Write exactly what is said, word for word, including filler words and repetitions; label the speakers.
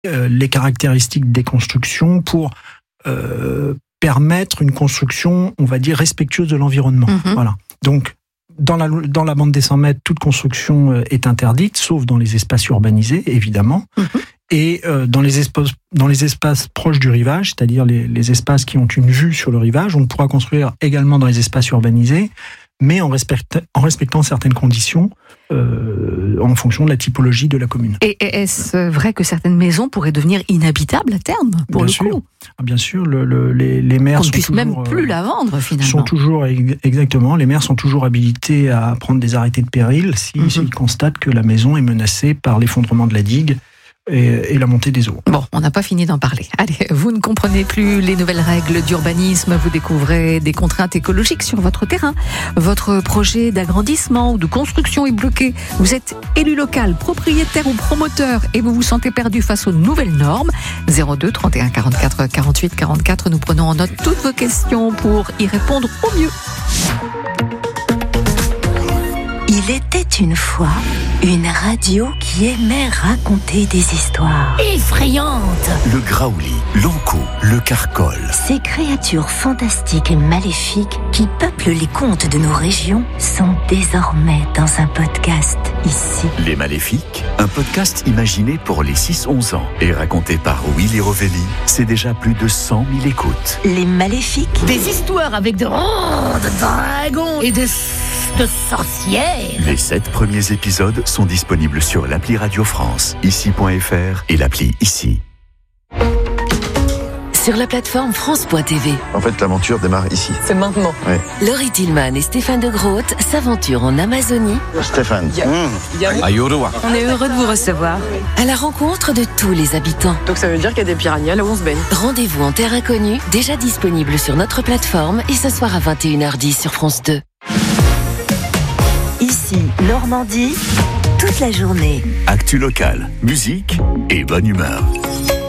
Speaker 1: euh, les caractéristiques des constructions pour euh, permettre une construction, on va dire, respectueuse de l'environnement. Mmh. Voilà. Donc, dans la, dans la bande des cent mètres, toute construction est interdite, sauf dans les espaces urbanisés, évidemment. Mmh. Et euh, dans, les espaces, dans les espaces proches du rivage, c'est-à-dire les, les espaces qui ont une vue sur le rivage, on pourra construire également dans les espaces urbanisés, mais en, respect, en respectant certaines conditions euh, en fonction de la typologie de la commune.
Speaker 2: Et est-ce vrai que certaines maisons pourraient devenir inhabitables à terme, pour
Speaker 1: bien
Speaker 2: le
Speaker 1: sûr.
Speaker 2: coup ?
Speaker 1: Bien sûr, le, le, les, les maires
Speaker 2: On ne
Speaker 1: sont
Speaker 2: puisse
Speaker 1: toujours,
Speaker 2: même plus la vendre, finalement.
Speaker 1: Sont toujours, exactement, les maires sont toujours habilités à prendre des arrêtés de péril si, mm-hmm. s'ils constatent que la maison est menacée par l'effondrement de la digue et, et la montée des eaux.
Speaker 2: Bon, on n'a pas fini d'en parler. Allez, vous ne comprenez plus les nouvelles règles d'urbanisme, vous découvrez des contraintes écologiques sur votre terrain. Votre projet d'agrandissement ou de construction est bloqué. Vous êtes élu local, propriétaire ou promoteur et vous vous sentez perdu face aux nouvelles normes. zéro deux trente et un quarante-quatre quarante-huit quarante-quatre, nous prenons en note toutes vos questions pour y répondre au mieux.
Speaker 3: Il était une fois une radio qui aimait raconter des histoires
Speaker 4: effrayantes.
Speaker 5: Le graouli, l'ankou, le carcol.
Speaker 3: Ces créatures fantastiques et maléfiques qui peuplent les contes de nos régions sont désormais dans un podcast ici.
Speaker 5: Les Maléfiques, un podcast imaginé pour les six onze ans et raconté par Willy Rovelli. C'est déjà plus de cent mille écoutes.
Speaker 3: Les Maléfiques.
Speaker 4: Des histoires avec de, oh, de dragons et de... de sorcières.
Speaker 5: Les sept premiers épisodes sont disponibles sur l'appli Radio France, ici point f r et l'appli Ici.
Speaker 6: Sur la plateforme France point t v.
Speaker 7: En fait, l'aventure démarre ici.
Speaker 6: C'est maintenant.
Speaker 7: Oui.
Speaker 6: Laurie Tillman et Stéphane de Groot s'aventurent en Amazonie.
Speaker 7: Stéphane.
Speaker 6: Yeah.
Speaker 7: Mmh.
Speaker 6: Yeah. On est heureux de vous recevoir. À la rencontre de tous les habitants.
Speaker 8: Donc ça veut dire qu'il y a des piranhas là où on se baigne.
Speaker 6: Rendez-vous en terre inconnue, déjà disponible sur notre plateforme et ce soir à vingt et une heures dix sur France deux.
Speaker 3: Ici, Normandie, toute la journée.
Speaker 5: Actu local, musique et bonne humeur.